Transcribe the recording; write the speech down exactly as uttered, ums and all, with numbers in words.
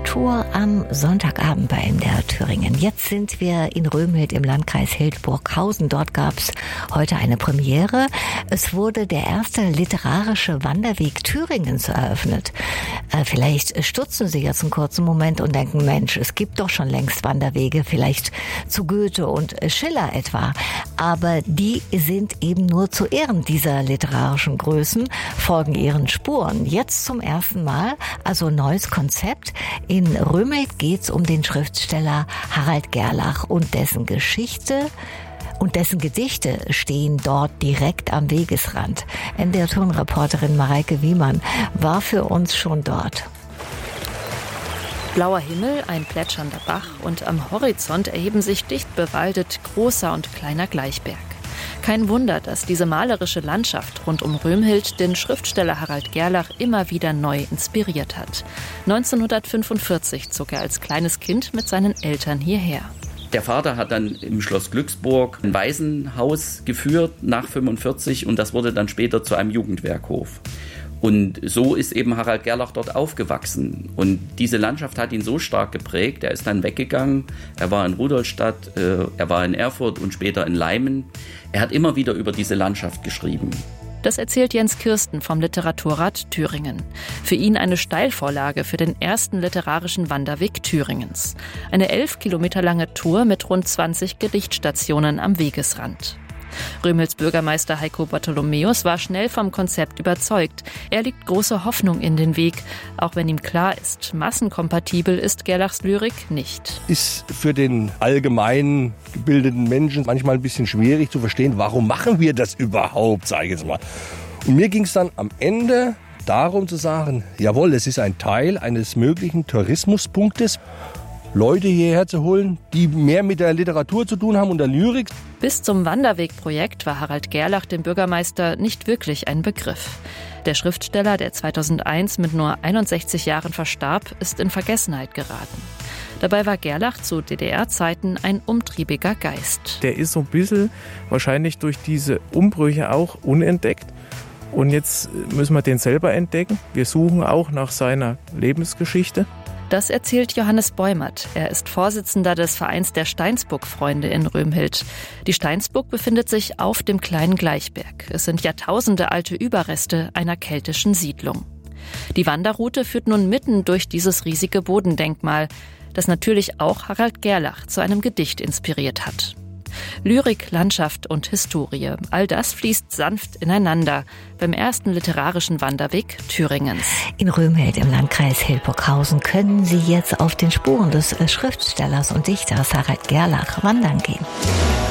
Literatur am Sonntagabend bei M D R Thüringen. Jetzt sind wir in Römhild im Landkreis Hildburghausen. Dort gab es heute eine Premiere. Es wurde der erste literarische Wanderweg Thüringens eröffnet. Äh, vielleicht stutzen Sie jetzt einen kurzen Moment und denken, Mensch, es gibt doch schon längst Wanderwege, vielleicht zu Goethe und Schiller etwa. Aber die sind eben nur zu Ehren dieser literarischen Größen, folgen ihren Spuren. Jetzt zum ersten Mal, also neues Konzept. In Römhild geht's um den Schriftsteller Harald Gerlach und dessen Geschichte und dessen Gedichte stehen dort direkt am Wegesrand. M D R-Tourenreporterin Mareike Wiemann war für uns schon dort. Blauer Himmel, ein plätschernder Bach und am Horizont erheben sich dicht bewaldet großer und kleiner Gleichberg. Kein Wunder, dass diese malerische Landschaft rund um Römhild den Schriftsteller Harald Gerlach immer wieder neu inspiriert hat. neunzehnhundertfünfundvierzig zog er als kleines Kind mit seinen Eltern hierher. Der Vater hat dann im Schloss Glücksburg ein Waisenhaus geführt nach fünfundvierzig und das wurde dann später zu einem Jugendwerkhof. Und so ist eben Harald Gerlach dort aufgewachsen. Und diese Landschaft hat ihn so stark geprägt. Er ist dann weggegangen. Er war in Rudolstadt, äh, er war in Erfurt und später in Leimen. Er hat immer wieder über diese Landschaft geschrieben. Das erzählt Jens Kirsten vom Literaturrat Thüringen. Für ihn eine Steilvorlage für den ersten literarischen Wanderweg Thüringens. Eine elf Kilometer lange Tour mit rund zwanzig Gedichtstationen am Wegesrand. Römhilds Bürgermeister Heiko Bartholomäus war schnell vom Konzept überzeugt. Er legt große Hoffnung in den Weg, auch wenn ihm klar ist, massenkompatibel ist Gerlachs Lyrik nicht. Ist für den allgemein gebildeten Menschen manchmal ein bisschen schwierig zu verstehen, warum machen wir das überhaupt, sage ich jetzt mal. Und mir ging es dann am Ende darum zu sagen, jawohl, es ist ein Teil eines möglichen Tourismuspunktes, Leute hierher zu holen, die mehr mit der Literatur zu tun haben und der Lyrik. Bis zum Wanderweg-Projekt war Harald Gerlach dem Bürgermeister nicht wirklich ein Begriff. Der Schriftsteller, der zweitausendeins mit nur einundsechzig Jahren verstarb, ist in Vergessenheit geraten. Dabei war Gerlach zu D D R-Zeiten ein umtriebiger Geist. Der ist so ein bisschen wahrscheinlich durch diese Umbrüche auch unentdeckt. Und jetzt müssen wir den selber entdecken. Wir suchen auch nach seiner Lebensgeschichte. Das erzählt Johannes Beumert. Er ist Vorsitzender des Vereins der Steinsburg-Freunde in Römhild. Die Steinsburg befindet sich auf dem kleinen Gleichberg. Es sind Jahrtausende alte Überreste einer keltischen Siedlung. Die Wanderroute führt nun mitten durch dieses riesige Bodendenkmal, das natürlich auch Harald Gerlach zu einem Gedicht inspiriert hat. Lyrik, Landschaft und Historie, all das fließt sanft ineinander beim ersten literarischen Wanderweg Thüringens. In Römhild im Landkreis Hildburghausen können Sie jetzt auf den Spuren des Schriftstellers und Dichters Harald Gerlach wandern gehen.